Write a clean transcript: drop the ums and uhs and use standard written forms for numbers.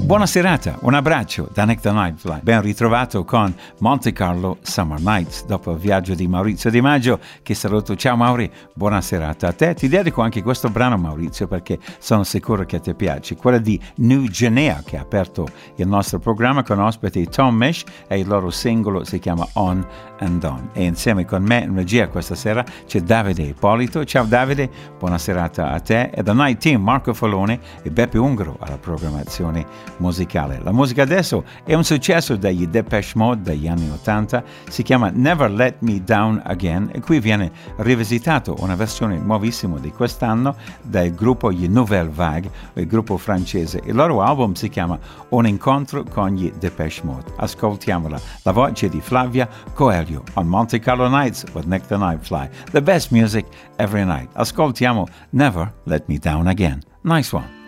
Buona serata, un abbraccio da Nick the Nightfly. Ben ritrovato con Monte Carlo Summer Nights dopo il viaggio di Maurizio Di Maggio, che saluto. Ciao Mauri, buona serata a te. Ti dedico anche questo brano, Maurizio, perché sono sicuro che ti piace. Quella di New Guinea, che ha aperto il nostro programma con ospiti Tom Misch, e il loro singolo si chiama On and On. E insieme con me in regia questa sera c'è Davide Ippolito. Ciao Davide, buona serata a te. E da Night Team Marco Folone e Beppe Ungaro alla programmazione musicale. La musica adesso è un successo degli Depeche Mode degli anni 80, si chiama Never Let Me Down Again e qui viene rivisitato una versione nuovissima di quest'anno del gruppo gli Nouvelle Vague, il gruppo francese. Il loro album si chiama Un incontro con gli Depeche Mode. Ascoltiamola, la voce di Flavia Coelho on Monte Carlo Nights with Nick the Nightfly. The best music every night. Ascoltiamo Never Let Me Down Again. Nice one.